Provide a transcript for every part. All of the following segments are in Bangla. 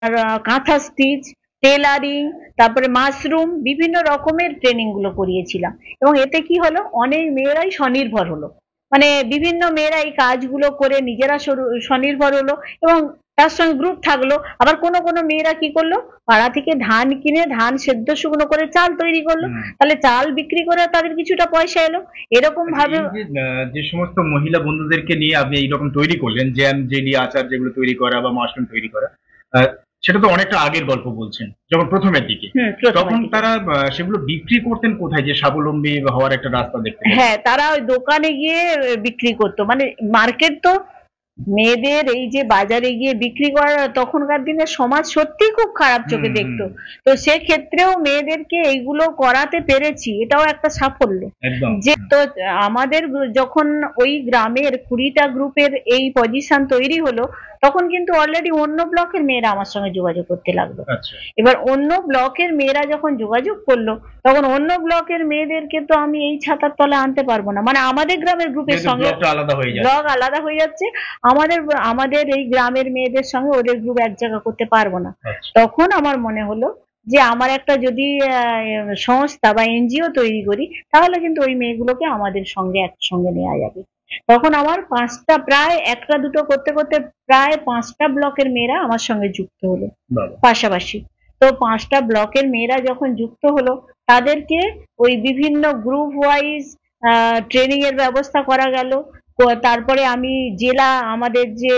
কাঁথা স্টিচ, টেলারিং, তারপরে মাশরুম, বিভিন্ন রকমের ট্রেনিং গুলো করিয়েছিলাম। এবং এতে কি হলো, অনেক মেয়েরাই স্বনির্ভর হলো। মানে বিভিন্ন মেয়েরা এই কাজগুলো করে নিজেরা স্বনির্ভর হলো। এবং তার সঙ্গে গ্রুপ থাকলো। আবার কোনো কোনো মেয়েরা কি করলো, পাড়া থেকে ধান কিনে ধান সেদ্ধ শুকনো করে চাল তৈরি করলো। তাহলে চাল বিক্রি করে তাদের কিছুটা পয়সা এলো। এরকম আচ্ছা, ভাবে এই যে যে সমস্ত মহিলা বন্ধুদেরকে নিয়ে আপনি এইরকম তৈরি করলেন, জ্যাম জেলি আচার যেগুলো তৈরি করা বা মাশরুম তৈরি করা, আহ, সেটা তো অনেকটা আগের গল্প বলছেন, যখন প্রথমের দিকে। প্রথমের তখন দিকে। তারা সেগুলো বিক্রি করতেন কোথায়, যে স্বাবলম্বী হওয়ার একটা রাস্তা দেখতে পেলেন? হ্যাঁ, তারা ওই দোকানে গিয়ে বিক্রি করতো। মানে মার্কেট তো, মেয়েদের এই যে বাজারে গিয়ে বিক্রি করা, তখনকার দিনে সমাজ সত্যি খুব খারাপ চোখে হুম, হুম। দেখতো। তো সেক্ষেত্রেও মেয়েদেরকে এইগুলো করাতে পেরেছি, এটাও একটা সাফল্য। একদম। যে তো আমাদের যখন ওই গ্রামের 20টা গ্রুপের এই পজিশন তৈরি হলো, তখন কিন্তু অলরেডি অন্য ব্লকের মেয়েরা আমার সঙ্গে যোগাযোগ করতে লাগলো। আচ্ছা। এবার অন্য ব্লকের মেয়েরা যখন যোগাযোগ করলো, তখন অন্য ব্লকের মেয়েদেরকে তো আমি এই ছাতার তলে আনতে পারবো না। মানে আমাদের গ্রামের গ্রুপের যেহেতু সঙ্গে ব্লকটা আলাদা হয়ে যাচ্ছে। ব্লক আলাদা হয়ে যাচ্ছে। আমাদের আমাদের এই গ্রামের মেয়েদের সঙ্গে ওদের গ্রুপ এক জায়গা করতে পারবো না। আচ্ছা। তখন আমার মনে হলো যে আমার একটা যদি সংস্থা বা এনজিও তৈরি করি, তাহলে কিন্তু ওই মেয়েগুলোকে আমাদের সঙ্গে একসঙ্গে নেওয়া যাবে। তখন আমার পাঁচটা, প্রায় একটা দুটো করতে করতে প্রায় 5টা ব্লকের মেয়েরা আমার সঙ্গে যুক্ত হলো বাবা। পাশাপাশি। তো 5টা ব্লকের মেয়েরা যখন যুক্ত হলো, তাদেরকে ওই বিভিন্ন গ্রুপ ওয়াইজ ট্রেনিং এর ব্যবস্থা করা গেল। তারপরে আমি আমাদের যে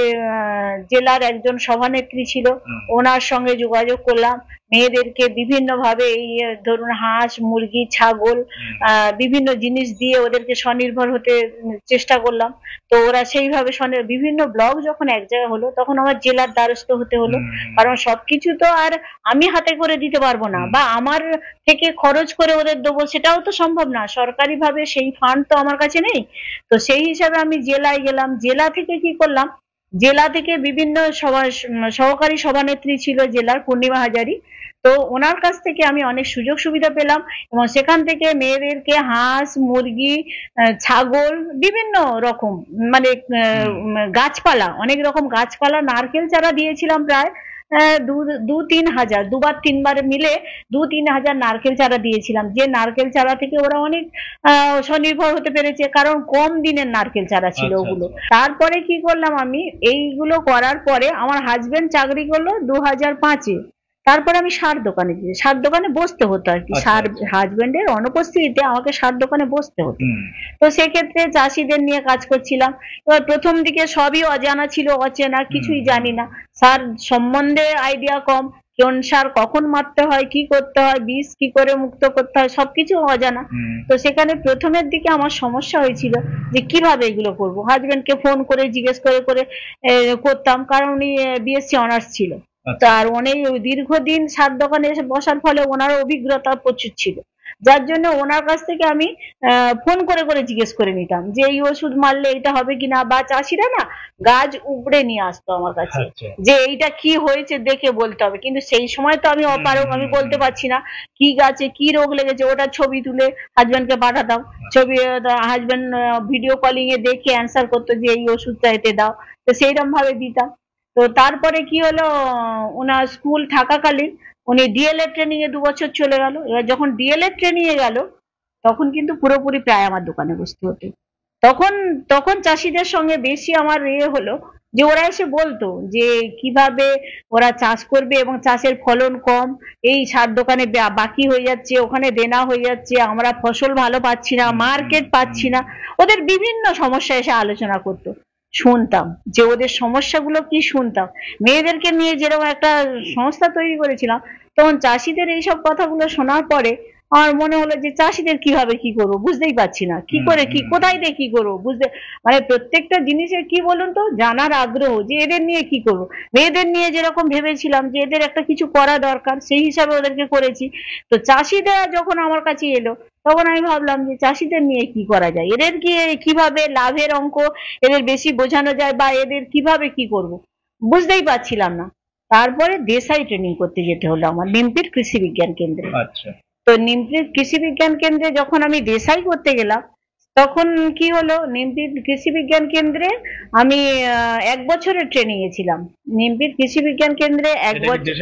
জেলার একজন সভানেত্রী ছিল, ওনার সঙ্গে যোগাযোগ করলাম। মেয়েদেরকে বিভিন্ন ভাবে এই ধরুন হাঁস, মুরগি, ছাগল, বিভিন্ন জিনিস দিয়ে ওদেরকে স্বনির্ভর হতে চেষ্টা করলাম। তো ওরা সেইভাবে বিভিন্ন ব্লক যখন এক জায়গায় হলো, তখন আমার জেলার দ্বারস্থ হতে হলো। কারণ সবকিছু তো আর আমি হাতে করে দিতে পারবো না, বা আমার থেকে খরচ করে ওদের দেবো, সেটাও তো সম্ভব না। সরকারি ভাবে সেই ফান্ড তো আমার কাছে নেই। তো সেই হিসাবে আমি জেলায় গেলাম। জেলা থেকে কি করলাম, জেলা থেকে বিভিন্ন সহকারী সভানেত্রী ছিল জেলার, পূর্ণিমা হাজারি। তো ওনার কাছ থেকে আমি অনেক সুযোগ সুবিধা পেলাম। এবং সেখান থেকে মেয়েদেরকে হাঁস, মুরগি, ছাগল, বিভিন্ন রকম, মানে গাছপালা, অনেক রকম গাছপালা, নারকেল চারা দিয়েছিলাম প্রায় দু তিন হাজার, দুবার তিনবার মিলে 2-3 হাজার নারকেল চারা দিয়েছিলাম। যে নারকেল চারা থেকে ওরা অনেক স্বনির্ভর হতে পেরেছে, কারণ কম দিনের নারকেল চারা ছিল আচ্ছা, ওগুলো। আচ্ছা। তারপরে কি করলাম আমি, এইগুলো করার পরে আমার হাজবেন্ড চাকরি করলো 2005-এ। তারপরে আমি সার দোকানে দিই, সার দোকানে বসতে হতো আর কি। আচ্ছা, সার আচ্ছা। হাজবেন্ডের অনুপস্থিতিতে আমাকে সার দোকানে বসতে হতো। হুম। তো সেক্ষেত্রে চাষিদের নিয়ে কাজ করছিলাম। এবার প্রথম দিকে সবই অজানা ছিল, অচেনা, হুম, কিছুই হুম। জানি না। সার সম্বন্ধে আইডিয়া কম, কোন সার কখন মারতে হয়, কি করতে হয়, বীজ কি করে মুক্ত করতে হয়, সবকিছু অজানা। হুম। তো সেখানে প্রথমের দিকে আমার সমস্যা হয়েছিল যে কিভাবে এগুলো করব। হাজবেন্ডকে ফোন করে জিজ্ঞেস করে করে করতাম, কারণ উনি বিএসসি অনার্স ছিল। আচ্ছা। তার অনেক দীর্ঘদিন সার দোকানে এসে বসার ফলে ওনার অভিজ্ঞতা প্রচুর ছিল। যার জন্য ওনার কাছ থেকে আমি ফোন করে করে জিজ্ঞেস করে নিতাম যে এই ওষুধ মারলে এটা হবে কিনা। বা চাষিরা না গাছ উপড়ে নিয়ে আসতো আমার কাছে, আচ্ছা। যে এইটা কি হয়েছে দেখে বলতে হবে। কিন্তু সেই সময় তো আমি হুম, অপারগ, হুম, আমি হুম, বলতে হুম। পারছি না কি গাছে কি রোগ লেগেছে। ওটা ছবি তুলে হাজবেন্ডকে পাঠাতাম। ছবি হাজবেন্ড ভিডিও কলিং এ দেখে অ্যান্সার করতো যে এই ওষুধটা এতে দাও। তো সেইরকম ভাবে দিতাম। তো তারপরে কি হলো, ওনার স্কুল থাকাকালীন উনি ডিএলএড ট্রেনিং এ 2 বছর চলে গেল। এবার যখন ডিএলএড ট্রেনিং এ গেল, তখন কিন্তু পুরোপুরি প্রায় আমার দোকানে বসতে হতো। তখন তখন চাষিদের সঙ্গে বেশি আমার হলো, যে ওরা এসে বলতো যে কিভাবে ওরা চাষ করবে এবং চাষের ফলন কম, এই সার দোকানে বাকি হয়ে যাচ্ছে, ওখানে দেনা হয়ে যাচ্ছে, আমরা ফসল ভালো পাচ্ছি না, হুম, হুম, মার্কেট হুম। পাচ্ছি না। ওদের বিভিন্ন সমস্যা এসে আলোচনা করতো। শুনতাম যে ওদের সমস্যাগুলো কি, শুনতাম। মেয়েদেরকে নিয়ে যেরকম একটা সংস্থা তৈরি করেছিলাম, তখন চাষিদের এইসব কথাগুলো শোনার পরে আমার মনে হলো যে চাষিদের কিভাবে কি করবো বুঝতেই পারছি না, কি হুম, করে কি হুম, কোথায় হুম। দিয়ে কি করবো বুঝতে। মানে প্রত্যেকটা জিনিসের কি বলুন তো, জানার আগ্রহ যে এদের নিয়ে কি করবো। মেয়েদের নিয়ে যেরকম ভেবেছিলাম যে এদের একটা কিছু করা দরকার, সেই হিসাবে ওদেরকে করেছি। তো চাষিরা যখন আমার কাছে এলো, তখন আমি ভাবলাম যে চাষিদের নিয়ে কি করা যায়, এদের কি কিভাবে লাভের অঙ্ক এদের বেশি বোঝানো যায়, বা এদের কিভাবে কি করব, বুঝতেই পারছিলাম না। তারপরে দেশাই ট্রেনিং করতে যেতে হলো আমার নিমতির কৃষি বিজ্ঞান কেন্দ্রে। আচ্ছা। তো নিমতির কৃষি বিজ্ঞান কেন্দ্রে যখন আমি দেশাই করতে গেলাম, তখন কি হলো, নিমতির কৃষি বিজ্ঞান কেন্দ্রে আমি 1 বছরের ট্রেনিং এ ছিলাম। নিমতির কৃষি বিজ্ঞান কেন্দ্রে এক এটা কি বছর।